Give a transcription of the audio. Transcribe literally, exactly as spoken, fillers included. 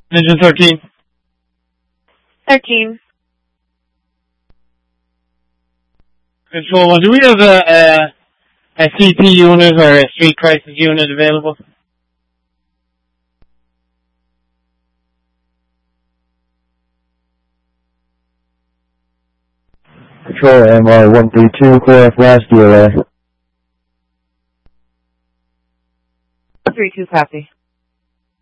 Division thirteen. thirteen. Control one, do we have a, a, a C P unit or a street crisis unit available? Control M R one three two, clear F last D L A. three two, copy.